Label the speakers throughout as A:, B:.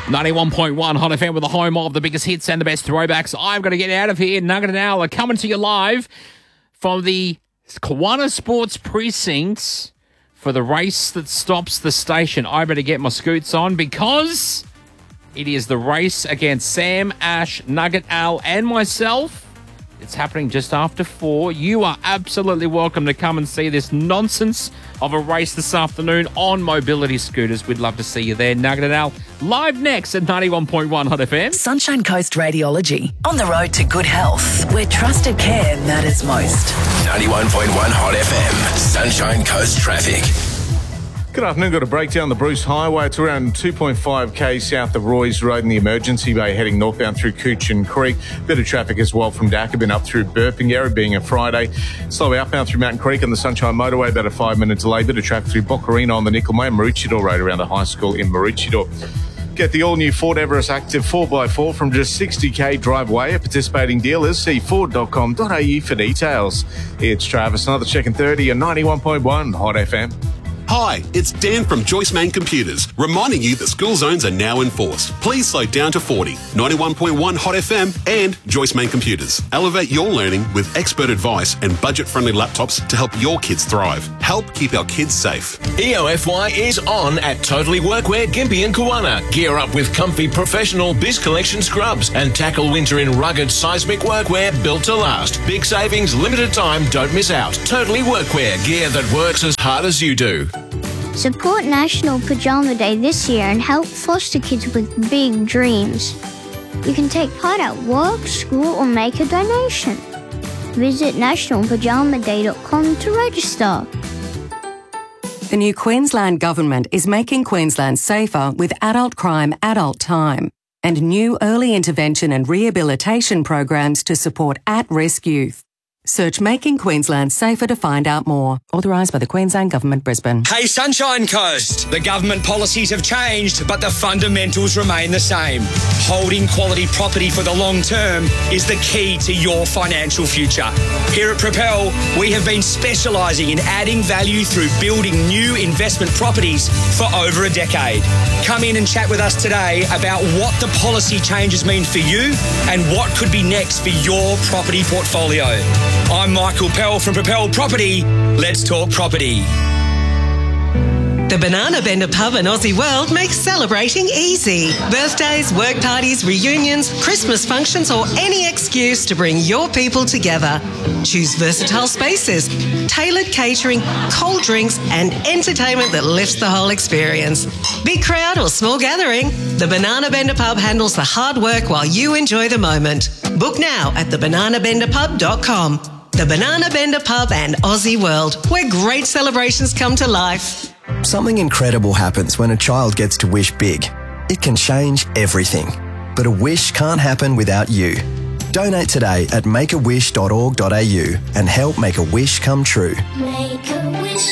A: 91.1 Hot FM with the home of the biggest hits and the best throwbacks. I'm going to get out of here. Nugget and Al are coming to you live from the Kiwana Sports Precincts for the race that stops the station. I better get my scoots on because it is the race against Sam, Ash, Nugget, Al and myself. It's happening just after 4. You are absolutely welcome to come and see this nonsense of a race this afternoon on mobility scooters. We'd love to see you there. Nugget and Al live next at 91.1 Hot FM.
B: Sunshine Coast Radiology. On the road to good health, where trusted care matters most.
C: 91.1 Hot FM. Sunshine Coast traffic.
D: Good afternoon. Got a breakdown on the Bruce Highway. It's around 2.5k south of Roy's Road in the emergency bay heading northbound through Coochin Creek. Bit of traffic as well from Dacabin up through Burpengary, being a Friday. Slow outbound through Mountain Creek on the Sunshine Motorway, about a 5-minute delay. Bit of traffic through Boccarina on the Nickel-May and Maroochydore Road around the high school in Maroochydore. Get the all-new Ford Everest Active 4x4 from just 60k drive away at participating dealers. See ford.com.au for details. It's Travis, another check and 30 and 91.1 Hot FM.
E: Hi, it's Dan from Joyce Main Computers, reminding you that school zones are now enforced. Please slow down to 40. 91.1 Hot FM and Joyce Main Computers. Elevate your learning with expert advice and budget-friendly laptops to help your kids thrive. Help keep our kids safe.
C: EOFY is on at Totally Workwear, Gympie and Kiwana. Gear up with comfy professional Biz Collection scrubs and tackle winter in rugged seismic workwear built to last. Big savings, limited time, don't miss out. Totally Workwear, gear that works as hard as you do.
F: Support National Pajama Day this year and help foster kids with big dreams. You can take part at work, school or make a donation. Visit nationalpajamaday.com to register.
G: The new Queensland Government is making Queensland safer with adult crime, adult time, and new early intervention and rehabilitation programs to support at-risk youth. Search Making Queensland Safer to find out more. Authorised by the Queensland Government, Brisbane.
H: Hey, Sunshine Coast. The government policies have changed, but the fundamentals remain the same. Holding quality property for the long term is the key to your financial future. Here at Propel, we have been specialising in adding value through building new investment properties for over a decade. Come in and chat with us today about what the policy changes mean for you and what could be next for your property portfolio. I'm Michael Pell from Propel Property. Let's talk property.
I: The Banana Bender Pub and Aussie World makes celebrating easy. Birthdays, work parties, reunions, Christmas functions or any excuse to bring your people together. Choose versatile spaces, tailored catering, cold drinks and entertainment that lifts the whole experience. Big crowd or small gathering, the Banana Bender Pub handles the hard work while you enjoy the moment. Book now at thebananabenderpub.com. The Banana Bender Pub and Aussie World, where great celebrations come to life.
J: Something incredible happens when a child gets to wish big. It can change everything. But a wish can't happen without you. Donate today at makeawish.org.au and help make a wish come true.
F: Make a wish.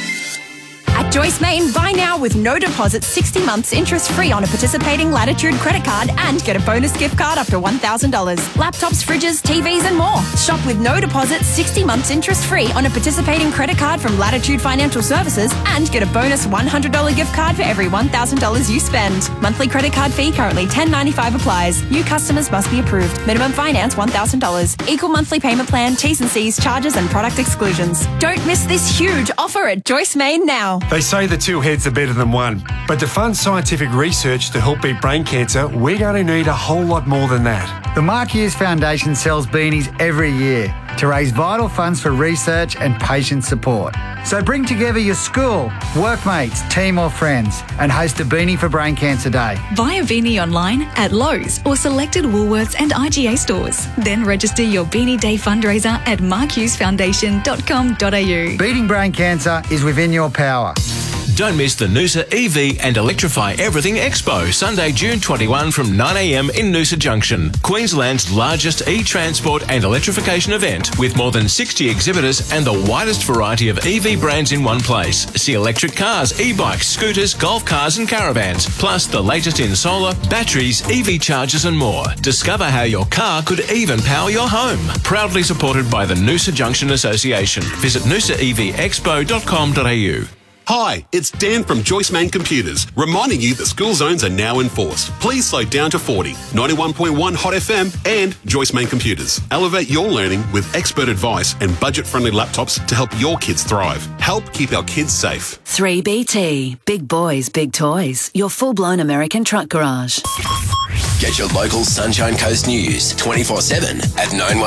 K: At Joyce Main, buy now with no deposit, 60 months interest-free on a participating Latitude credit card and get a bonus gift card up to $1,000. Laptops, fridges, TVs and more. Shop with no deposit, 60 months interest-free on a participating credit card from Latitude Financial Services and get a bonus $100 gift card for every $1,000 you spend. Monthly credit card fee currently $10.95 applies. New customers must be approved. Minimum finance $1,000. Equal monthly payment plan, T's and C's, charges and product exclusions. Don't miss this huge offer at Joyce Main now.
L: They say the two heads are better than one, but to fund scientific research to help beat brain cancer, we're going to need a whole lot more than that.
M: The Mark Hughes Foundation sells beanies every year to raise vital funds for research and patient support. So bring together your school, workmates, team or friends and host a Beanie for Brain Cancer Day.
N: Buy a beanie online at Lowe's or selected Woolworths and IGA stores. Then register your Beanie Day fundraiser at markhughes.com.au.
M: Beating brain cancer is within your power.
C: Don't miss the Noosa EV and Electrify Everything Expo, Sunday, June 21 from 9 a.m. in Noosa Junction. Queensland's largest e-transport and electrification event with more than 60 exhibitors and the widest variety of EV brands in one place. See electric cars, e-bikes, scooters, golf cars and caravans, plus the latest in solar, batteries, EV chargers and more. Discover how your car could even power your home. Proudly supported by the Noosa Junction Association. Visit noosaevexpo.com.au.
E: Hi, it's Dan from Joyce Main Computers, reminding you that school zones are now enforced. Please slow down to 40, 91.1 Hot FM and Joyce Main Computers. Elevate your learning with expert advice and budget-friendly laptops to help your kids thrive. Help keep our kids safe.
B: 3BT. Big boys, big toys. Your full-blown American truck garage.
O: Get your local Sunshine Coast news 24/7 at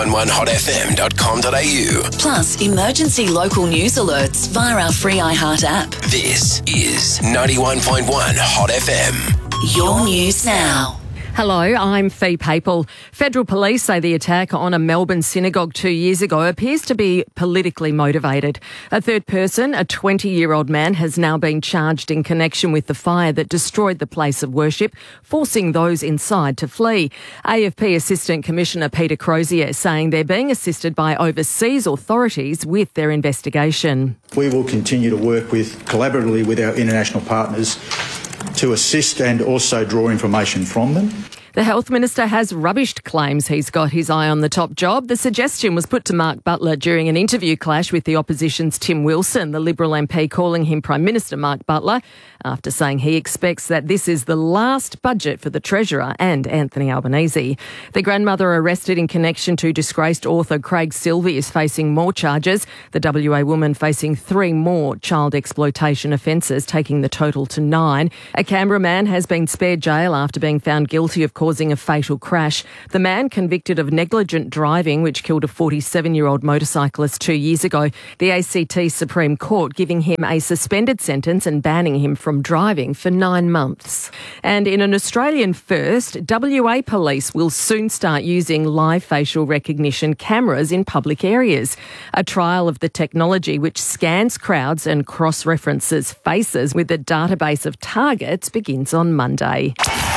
O: 911hotfm.com.au.
B: Plus, emergency local news alerts via our free iHeart app.
O: This is 91.1 Hot FM.
B: Your news now.
P: Hello, I'm Fee Papel. Federal police say the attack on a Melbourne synagogue 2 years ago appears to be politically motivated. A third person, a 20-year-old man, has now been charged in connection with the fire that destroyed the place of worship, forcing those inside to flee. AFP Assistant Commissioner Peter Crozier saying they're being assisted by overseas authorities with their investigation.
Q: We will continue to work collaboratively with our international partners to assist and also draw information from them.
P: The Health Minister has rubbished claims he's got his eye on the top job. The suggestion was put to Mark Butler during an interview clash with the opposition's Tim Wilson, the Liberal MP calling him Prime Minister Mark Butler, after saying he expects that this is the last budget for the Treasurer and Anthony Albanese. The grandmother arrested in connection to disgraced author Craig Silvey is facing more charges. The WA woman facing 3 more child exploitation offences, taking the total to 9. A Canberra man has been spared jail after being found guilty of causing a fatal crash. The man convicted of negligent driving, which killed a 47-year-old motorcyclist 2 years ago. The ACT Supreme Court giving him a suspended sentence and banning him from driving for 9 months. And in an Australian first, WA police will soon start using live facial recognition cameras in public areas. A trial of the technology which scans crowds and cross-references faces with a database of targets begins on Monday.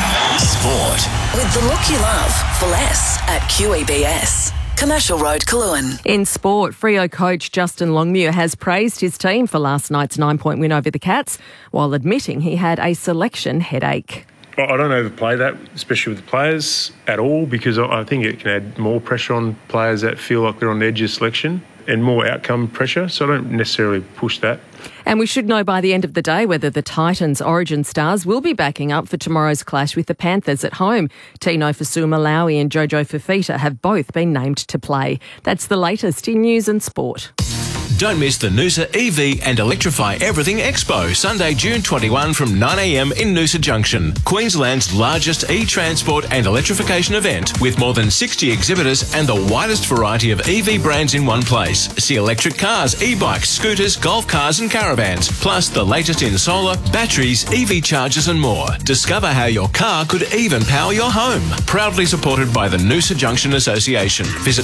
O: Sport.
B: With the look you love for less at QEBS. Commercial Road, Coolangatta.
P: In sport, Freo coach Justin Longmuir has praised his team for last night's 9-point win over the Cats, while admitting he had a selection headache.
R: I don't overplay that, especially with the players, at all, because I think it can add more pressure on players that feel like they're on the edge of selection and more outcome pressure, so I don't necessarily push that.
P: And we should know by the end of the day whether the Titans' origin stars will be backing up for tomorrow's clash with the Panthers at home. Tino Fa'asuamaleaui and Jojo Fifita have both been named to play. That's the latest in news and sport.
C: Don't miss the Noosa EV and Electrify Everything Expo, Sunday, June 21 from 9am in Noosa Junction. Queensland's largest e-transport and electrification event with more than 60 exhibitors and the widest variety of EV brands in one place. See electric cars, e-bikes, scooters, golf cars and caravans, plus the latest in solar, batteries, EV chargers and more. Discover how your car could even power your home. Proudly supported by the Noosa Junction Association. Visit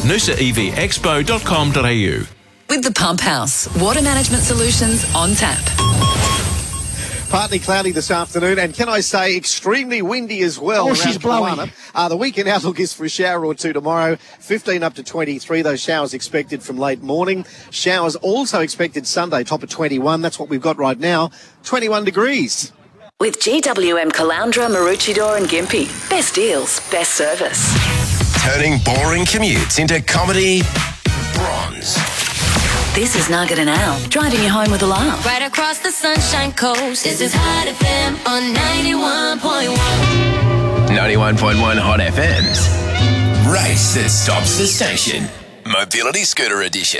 C: noosaevexpo.com.au.
B: With the Pump House, water management solutions on tap.
S: Partly cloudy this afternoon, and can I say extremely windy as well.
T: Oh, she's blowing.
S: The weekend outlook is for a shower or two tomorrow, 15 up to 23. Those showers expected from late morning. Showers also expected Sunday, top of 21. That's what we've got right now, 21 degrees.
B: With GWM Caloundra, Maroochydore and Gympie. Best deals, best service.
O: Turning boring commutes into comedy bronze.
B: This is Nugget and Al, driving you home with a laugh.
U: Right across the Sunshine Coast, this is Hot FM on 91.1.
O: 91.1 Hot FM's Race That Stops the Station. Mobility Scooter Edition.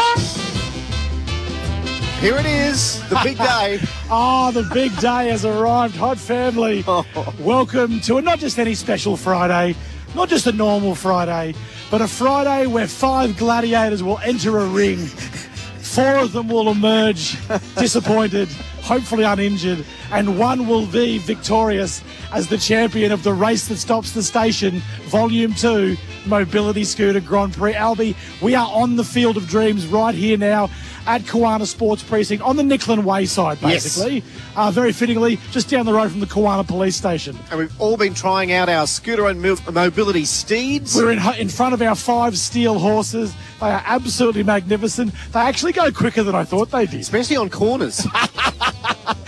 S: Here it is, the big day.
T: The big day has arrived. Hot family, welcome to not just any special Friday, not just a normal Friday, but a Friday where 5 gladiators will enter a ring. 4 of them will emerge disappointed, hopefully uninjured, and 1 will be victorious as the champion of the Race That Stops the Station, Volume 2, Mobility Scooter Grand Prix. Albie, we are on the Field of Dreams right here now at Kawana Sports Precinct on the Nicklin Way side, basically. Yes. Very fittingly, just down the road from the Kawana Police Station.
S: And we've all been trying out our scooter and mobility steeds.
T: We're in front of our 5 steel horses. They are absolutely magnificent. They actually go quicker than I thought they did.
S: Especially on corners.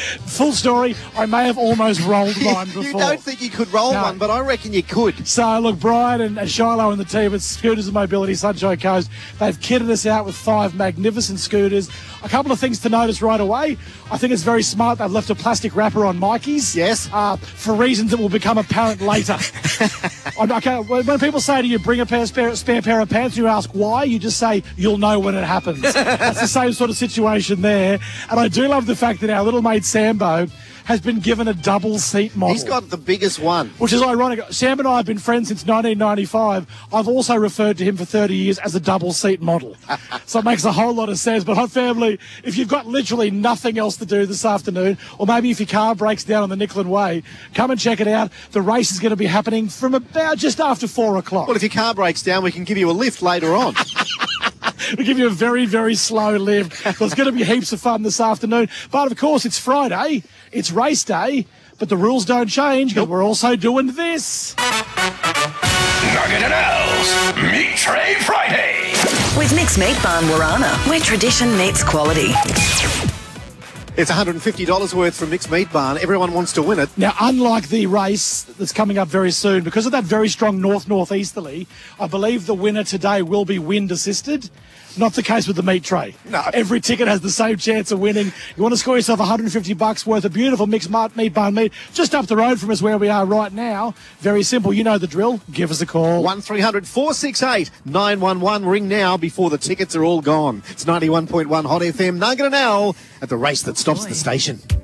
T: Full story, I may have almost rolled mine before.
S: You don't think you could roll one, but I reckon you could.
T: So, look, Brian and Shiloh and the team at Scooters and Mobility Sunshine Coast, they've kitted us out with 5 magnificent scooters. A couple of things to notice right away. I think it's very smart they've left a plastic wrapper on Mikey's.
S: Yes.
T: For reasons that will become apparent later. When people say to you, bring a spare pair of pants, you ask why, you just say, you'll know when it happens. That's the same sort of situation there. And I do love the fact that our little mate Sambo has been given a double seat model.
S: He's got the biggest one.
T: Which is ironic. Sam and I have been friends since 1995. I've also referred to him for 30 years as a double seat model. So it makes a whole lot of sense. But Hot Family, if you've got literally nothing else to do this afternoon, or maybe if your car breaks down on the Nicklin Way, come and check it out. The race is going to be happening from about just after 4 o'clock.
S: Well, if your car breaks down, we can give you a lift later on.
T: We'll give you a very, very slow lift. There's going to be heaps of fun this afternoon. But, of course, it's Friday. It's race day. But the rules don't change because we're also doing this.
O: Nugget and Al's Meat Tray Friday.
B: With Nick's Meat Barn Warana, where tradition meets quality.
S: It's $150 worth from Nick's Meat Barn. Everyone wants to win it.
T: Now, unlike the race that's coming up very soon, because of that very strong north-northeasterly, I believe the winner today will be wind-assisted. Not the case with the meat tray.
S: No.
T: Every ticket has the same chance of winning. You want to score yourself $150 worth of beautiful mixed meat barn meat just up the road from us where we are right now. Very simple. You know the drill. Give us a call.
S: 1300 468 911. Ring now before the tickets are all gone. It's 91.1 Hot FM. Nugget and Al at the race that stops the station.